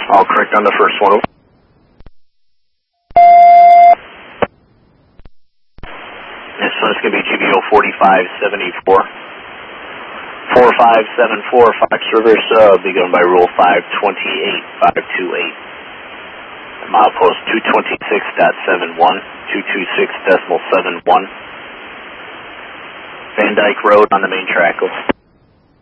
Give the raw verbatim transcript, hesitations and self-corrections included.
All correct on the first one. This one's going to be G B O forty-five seventy-four. four five seven four, Fox Rivers, uh, be going by rule five twenty-eight five twenty-eight. Milepost two twenty-six point seven one, two twenty-six point seven one. Van Dyke Road on the main track.